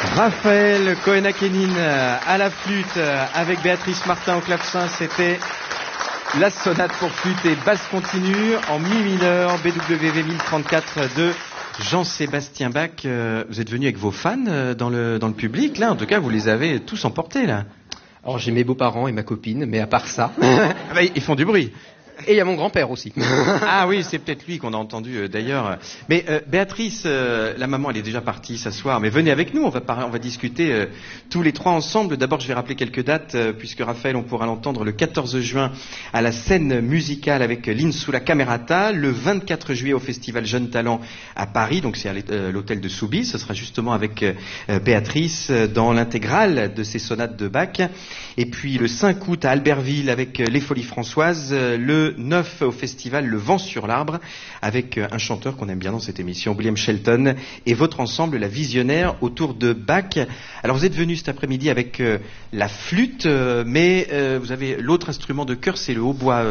Raphaël Cohen-Akenin à la flûte avec Béatrice Martin au clavecin, c'était la sonate pour flûte et basse continue en mi mineur BWV 1034 de Jean-Sébastien Bach. Vous êtes venu avec vos fans dans le public là, en tout cas vous les avez tous emportés là. Alors j'ai mes beaux-parents et ma copine, mais à part ça... Ils font du bruit. Et il y a mon grand-père aussi. Ah oui, c'est peut-être lui qu'on a entendu d'ailleurs. Mais Béatrice, la maman, elle est déjà partie s'asseoir. Mais venez avec nous, on va discuter tous les trois ensemble. D'abord, je vais rappeler quelques dates, puisque Raphaël, on pourra l'entendre le 14 juin à la scène musicale avec l'Insula Camerata, le 24 juillet au Festival Jeunes Talents à Paris, donc c'est à l'hôtel de Soubise. Ce sera justement avec Béatrice dans l'intégrale de ses sonates de Bach. Et puis le 5 août à Albertville avec les Folies Françoises, le 9 au festival Le Vent sur l'Arbre avec un chanteur qu'on aime bien dans cette émission, William Shelton, et votre ensemble La Visionnaire autour de Bach. Alors vous êtes venu cet après-midi avec la flûte, mais vous avez l'autre instrument de chœur, c'est le hautbois